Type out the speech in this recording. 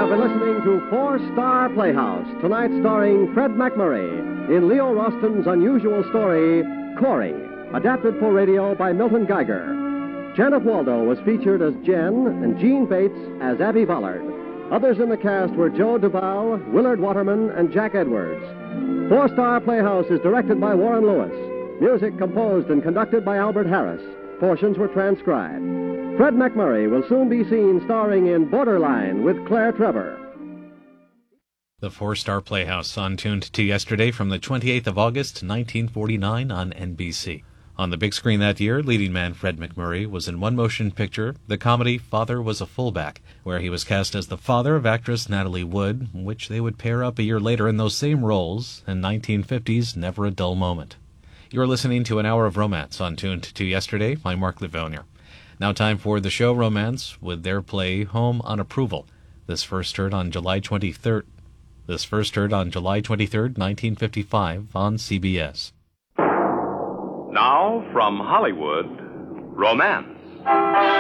have been listening to Four Star Playhouse, tonight starring Fred MacMurray in Leo Roston's unusual story, Corey, adapted for radio by Milton Geiger. Janet Waldo was featured as Jen and Jean Bates as Abby Vollard. Others in the cast were Joe Duval, Willard Waterman, and Jack Edwards. Four Star Playhouse is directed by Warren Lewis. Music composed and conducted by Albert Harris. Portions were transcribed. Fred MacMurray will soon be seen starring in Borderline with Claire Trevor. The Four Star Playhouse on Tuned to Yesterday from the 28th of August, 1949 on NBC. On the big screen that year, leading man Fred MacMurray was in one motion picture, the comedy Father Was a Fullback, where he was cast as the father of actress Natalie Wood, which they would pair up a year later in those same roles in 1950's Never a Dull Moment. You're listening to an hour of romance on Tuned to Yesterday. I'm Mark Livonia. Now time for the show Romance with their play Home on Approval. This first heard on July 23rd, 1955 on CBS. Now, from Hollywood, Romance.